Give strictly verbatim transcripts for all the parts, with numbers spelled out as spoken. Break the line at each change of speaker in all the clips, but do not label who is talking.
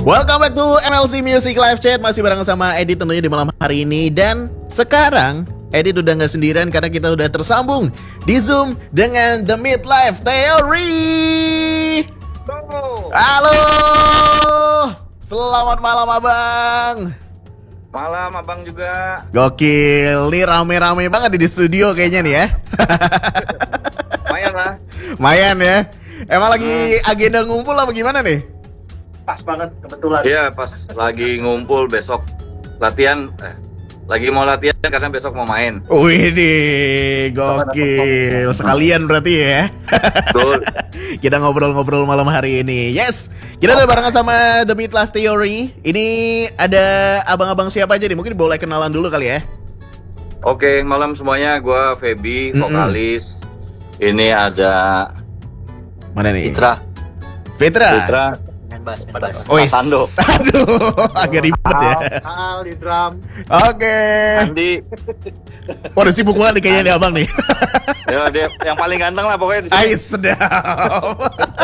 Welcome back to M L C Music Live Chat. Masih bareng sama Edit tentunya di malam hari ini. Dan sekarang Edit udah gak sendirian karena kita udah tersambung di Zoom dengan The Midlife Theory. Halo, selamat malam abang.
Malam abang juga.
Gokil, nih rame-rame banget di studio kayaknya nih ya.
Lumayan lah.
Lumayan ya. Emang lagi agenda ngumpul apa gimana nih?
Pas banget kebetulan.
Iya, pas lagi ngumpul besok latihan. Eh, lagi mau latihan karena besok mau main.
Wih deh, gokil. Sekalian berarti ya.
Betul.
Kita ngobrol-ngobrol malam hari ini. Yes, kita udah barengan sama The Midlife Theory. Ini ada abang-abang siapa aja nih? Mungkin boleh kenalan dulu kali ya.
Oke, malam semuanya. Gua Feby,
Mm-mm.
vokalis. Ini ada
Mana nih?
Fitra.
Fitra.
Fitra.
Bas, bas.
Oh,
Sando.
Aduh, agak ribet ya.
Al di drum.
Oke.
Andi.
Waduh, sibuk banget nih kayaknya nih abang nih.
Ya, dia yang paling ganteng lah pokoknya di sini.
Ais, sedap.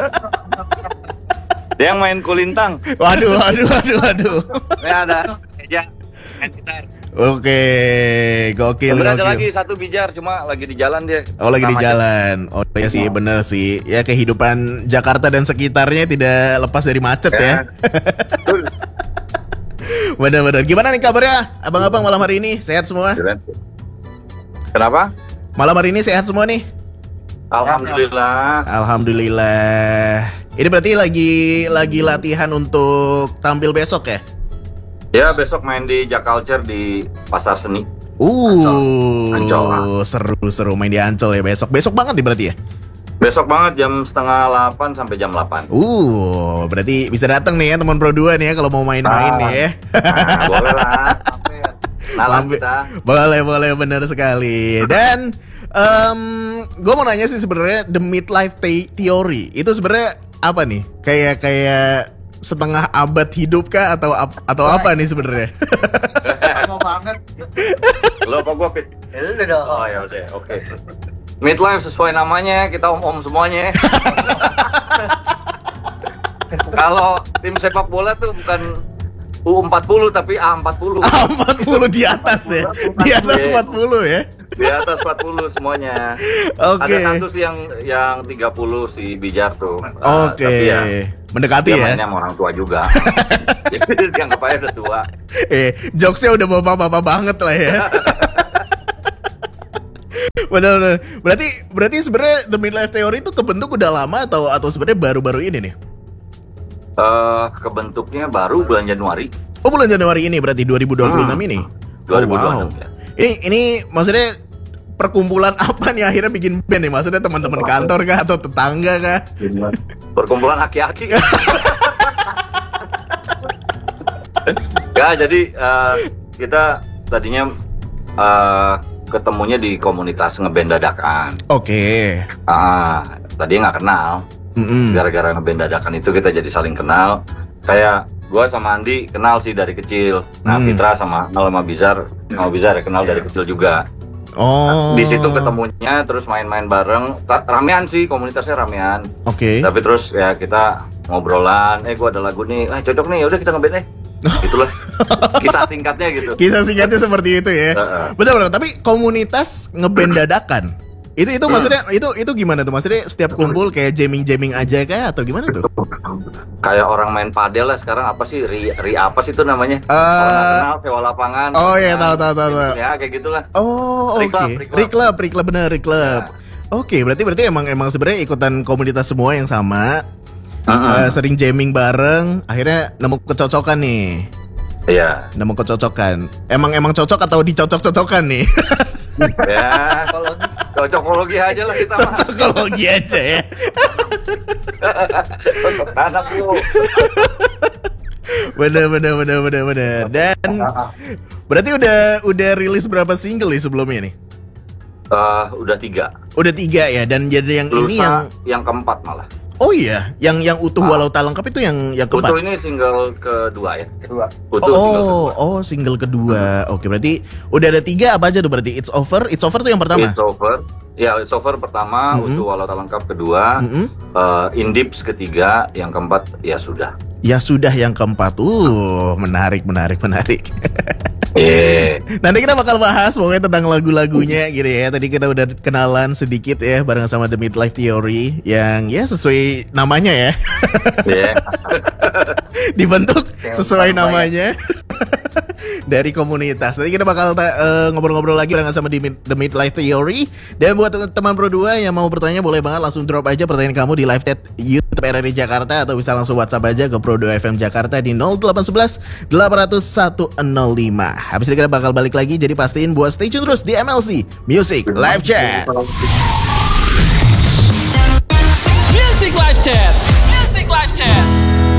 Dia yang main kulintang.
Waduh, waduh, waduh, waduh.
Ini ada meja main gitar.
Oke, gokil,
Kemudian ada
gokil.
lagi satu bijar cuma lagi di jalan dia.
Oh, lagi di
Macet.
jalan. Oh ya sih, bener sih. Ya kehidupan Jakarta dan sekitarnya tidak lepas dari macet ya.
Betul.
Bener-bener. Gimana nih kabarnya abang-abang malam hari ini? Sehat semua?
Kenapa?
Malam hari ini sehat semua nih?
Alhamdulillah.
Alhamdulillah. Ini berarti lagi lagi latihan untuk tampil besok ya?
Ya besok main di Jakalcer di Pasar Seni.
Uh,
Ancol.
seru-seru main di Ancol ya besok. Besok banget nih berarti ya?
Besok banget jam setengah delapan sampai jam delapan.
Uh, berarti bisa datang nih ya teman Pro dua nih ya kalau mau main-main
Ah.
nih ya.
Nah, boleh lah. Nalan
Mampir.
kita.
Boleh, boleh, benar sekali. Dan um, gue mau nanya sih sebenarnya The Midlife The- Theory itu sebenarnya apa nih? Kayak kayak setengah abad hidup kah atau ap- atau apa nih sebenarnya?
Lama banget.
Lo apa gua Pit? Lu dong. Oh ya udah, oke. Midlife sesuai namanya, kita om-om semuanya. Kalau tim sepak bola tuh bukan U empat puluh tapi A empat puluh.
Ah, empat puluh di atas ya. Di atas empat puluh ya.
Di atas empat puluh semuanya.
Oke.
Ada satu sih yang yang tiga puluh si Bijar tuh. Uh,
Oke.
Tapi ya
Mendekati
dia
ya.
mainnya sama orang tua juga. Jadi dianggap aja udah tua.
Eh, jokesnya udah bapak-bapak banget lah ya. Benar-benar. Berarti berarti sebenarnya The Midlife Theory itu kebentuk udah lama atau atau sebenarnya baru-baru ini nih?
Eh kebentuknya baru bulan Januari
Oh, bulan Januari ini berarti dua ribu dua puluh enam
Hmm.
ini.
dua ribu dua puluh enam
Oh, wow.
ya.
Ini ini maksudnya perkumpulan apa nih akhirnya bikin band nih? Maksudnya teman-teman kantor kah atau tetangga kah?
Perkumpulan aki-aki. Ya, jadi eh, kita tadinya eh, ketemunya di komunitas ngeband dadakan.
Oke.
Ah, tadinya nggak kenal.
Mm-mm.
Gara-gara ngeband dadakan itu kita jadi saling kenal. Kayak gua sama Andi kenal sih dari kecil. Nah,
Hmm.
Fitra sama Al sama Bizar, sama Bizar ya kenal dari kecil juga.
Oh.
Di situ ketemunya terus main-main bareng. Ta- Ramean sih, komunitasnya ramean.
Oke.
Tapi terus ya kita ngobrolan, eh gua ada lagu nih, ah cocok nih, udah kita ngeband deh. Itulah kisah singkatnya gitu.
Kisah singkatnya seperti itu ya.
Heeh.
Benar-benar. Tapi komunitas ngeband dadakan. Itu itu
Hmm.
maksudnya itu itu gimana tuh? Maksudnya setiap kumpul kayak jamming-jamming aja kah atau gimana tuh?
Kayak orang main padel lah sekarang apa sih ri, ri apa sih itu namanya?
Eh,
Orang nggak kenal sewa lapangan.
oh iya,
lapangan,
tahu, tahu, tahu, tahu.
Ya kayak gitulah.
Oh, oke.
Reclub, reclub.
Reclub, reclub bener, reclub.
Ya.
Oke, berarti berarti emang emang sebenarnya ikutan komunitas semua yang sama.
Mm-mm.
Eh, sering jamming bareng, akhirnya nemu kecocokan nih.
Iya.
Nemu kecocokan. Emang emang cocok atau dicocok-cocokan nih?
Ya kalau cocokologi aja lah kita. mah.
Cocokologi aja ya.
Cocok anak lu.
Bener bener bener bener bener. Dan berarti udah udah rilis berapa single nih sebelumnya nih?
Eh, udah tiga.
Udah tiga ya. Dan jadi yang ini yang
Lusa yang keempat malah.
oh iya, yang yang utuh
Ah.
walau tak lengkap itu yang yang keempat.
Utuh ini single kedua ya.
Kedua.
Utuh single
Oh,
kedua.
oh single kedua. Oke, berarti udah ada tiga apa aja tuh berarti? It's Over, It's Over tuh yang pertama.
It's Over. Ya, It's Over pertama,
Mm-hmm.
Utuh Walau Tak Lengkap kedua,
Mm-mm.
eh, In Deeps ketiga, yang keempat ya sudah.
Ya sudah yang keempat. Uh, menarik, menarik, menarik.
Iya.
Nanti kita bakal bahas pokoknya tentang lagu-lagunya gitu ya. Tadi kita udah kenalan sedikit ya bareng sama The Midlife Theory yang ya sesuai namanya ya.
Iya.
Dibentuk
Yang
sesuai
utama ya.
namanya. Dari komunitas. Nanti kita bakal ta- eh, ngobrol-ngobrol lagi bareng sama di Mid- The Midlife Theory. Dan buat teman Pro dua yang mau bertanya boleh banget langsung drop aja pertanyaan kamu di live chat YouTube R R I Jakarta atau bisa langsung WhatsApp aja ke Pro dua F M Jakarta di nol delapan satu satu delapan nol satu nol lima. Habis ini kita bakal balik lagi, jadi pastiin buat stay tune terus di M L C Music Live Chat.
Music Live Chat. Music Live Chat.